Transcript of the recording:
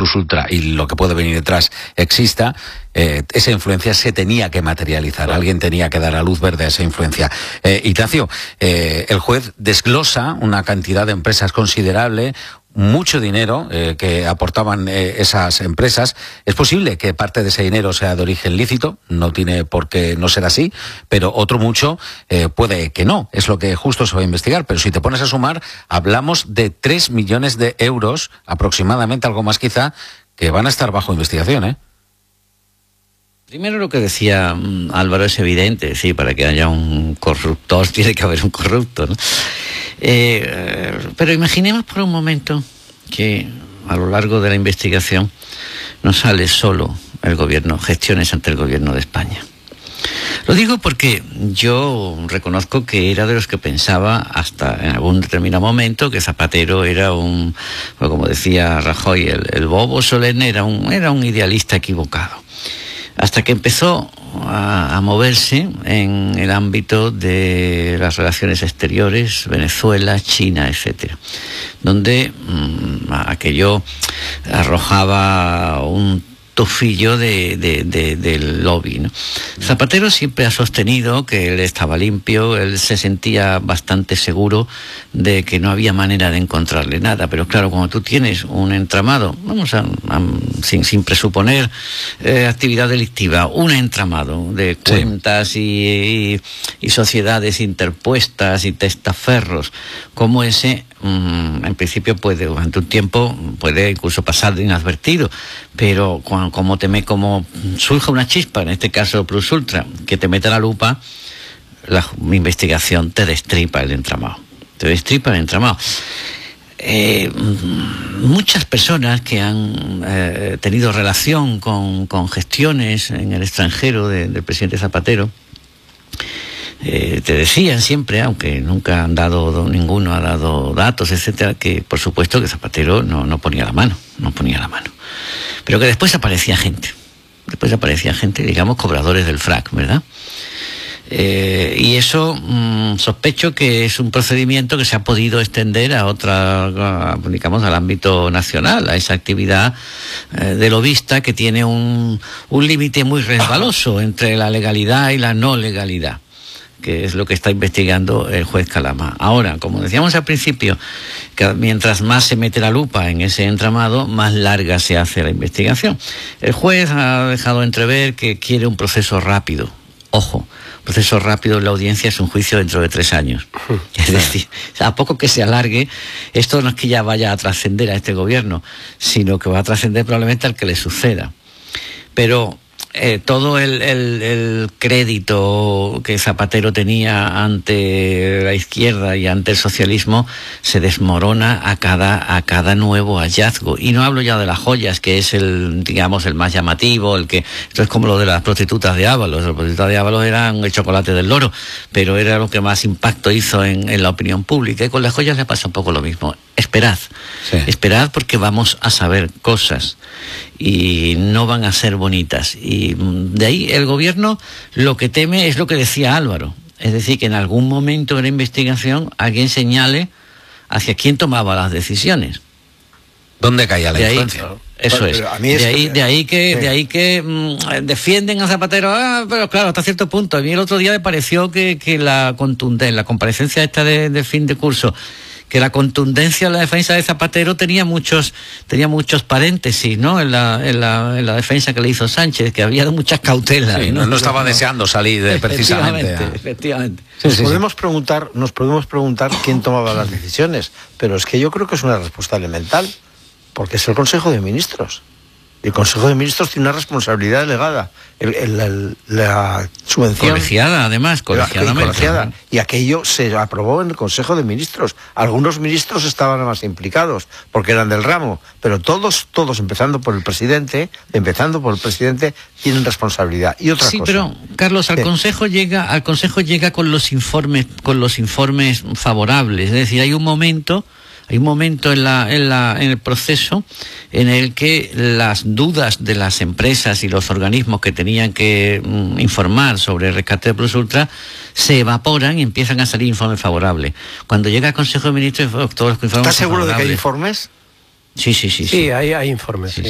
Plus Ultra y lo que puede venir detrás exista, esa influencia se tenía que materializar. Alguien tenía que dar a luz verde a esa influencia. Ignacio, el juez desglosa una cantidad de empresas considerable, mucho dinero que aportaban esas empresas. Es posible que parte de ese dinero sea de origen lícito, no tiene por qué no ser así, pero otro mucho puede que no. Es lo que justo se va a investigar. Pero si te pones a sumar, hablamos de 3 millones de euros, aproximadamente, algo más quizá, que van a estar bajo investigación, ¿eh? Primero lo que decía Álvaro es evidente, sí, para que haya un corruptor tiene que haber un corrupto, ¿no? Pero imaginemos por un momento que a lo largo de la investigación no sale solo el gobierno, gestiones ante el gobierno de España. Lo digo porque yo reconozco que era de los que pensaba hasta en algún determinado momento que Zapatero era como decía Rajoy, el bobo solemne, era un idealista equivocado. Hasta que empezó a moverse en el ámbito de las relaciones exteriores, Venezuela, China, etcétera, donde aquello arrojaba un tufillo del lobby, ¿no? Zapatero siempre ha sostenido que él estaba limpio, él se sentía bastante seguro de que no había manera de encontrarle nada, pero claro, cuando tú tienes un entramado, sin presuponer actividad delictiva, un entramado de cuentas y sociedades interpuestas y testaferros como ese, en principio puede, durante un tiempo, puede incluso pasar de inadvertido, pero como surja una chispa, en este caso Plus Ultra, que te mete la lupa, la investigación te destripa el entramado. Muchas personas que han tenido relación con gestiones en el extranjero del presidente Zapatero, te decían siempre, aunque nunca ninguno ha dado datos, etcétera, que por supuesto que Zapatero no ponía la mano, pero que después aparecía gente, digamos, cobradores del frac, ¿verdad? Y eso sospecho que es un procedimiento que se ha podido extender digamos, al ámbito nacional, a esa actividad de lobista que tiene un límite muy resbaloso entre la legalidad y la no legalidad, que es lo que está investigando el juez Calama. Ahora, como decíamos al principio, que mientras más se mete la lupa en ese entramado, más larga se hace la investigación. El juez ha dejado entrever que quiere un proceso rápido. Ojo, proceso rápido en la audiencia es un juicio dentro de 3 años. Es decir, a poco que se alargue, esto no es que ya vaya a trascender a este gobierno, sino que va a trascender probablemente al que le suceda. Pero todo el crédito que Zapatero tenía ante la izquierda y ante el socialismo se desmorona a cada nuevo hallazgo. Y no hablo ya de las joyas, que es el más llamativo, esto es como lo de las prostitutas de Ábalos. Las prostitutas de Ábalos eran el chocolate del loro, pero era lo que más impacto hizo en la opinión pública. Y con las joyas le pasa un poco lo mismo. Esperad porque vamos a saber cosas y no van a ser bonitas. Y de ahí el gobierno lo que teme es lo que decía Álvaro, es decir, que en algún momento de la investigación alguien señale hacia quién tomaba las decisiones. ¿Dónde caía la influencia? Eso es. De ahí que defienden a Zapatero, pero claro, hasta cierto punto. A mí el otro día me pareció que la comparecencia esta de fin de curso, que la contundencia de la defensa de Zapatero tenía muchos paréntesis, ¿no? En la defensa que le hizo Sánchez, que había muchas cautelas. Sí, no estaba deseando salir precisamente. Efectivamente. Nos podemos preguntar quién tomaba las decisiones, pero es que yo creo que es una respuesta elemental, porque es el Consejo de Ministros. El Consejo de Ministros tiene una responsabilidad delegada. La subvención... Colegiadamente. Y aquello se aprobó en el Consejo de Ministros. Algunos ministros estaban más implicados, porque eran del ramo, pero todos, empezando por el presidente, tienen responsabilidad. Y otra cosa. Sí, pero, Carlos, al Consejo llega con los informes favorables. Es decir, hay un momento en el proceso en el que las dudas de las empresas y los organismos que tenían que informar sobre el rescate de Plus Ultra se evaporan y empiezan a salir informes favorables. Cuando llega al Consejo de Ministros, todos los informes... ¿Estás seguro de que hay informes? Sí. Sí, hay informes. Sí.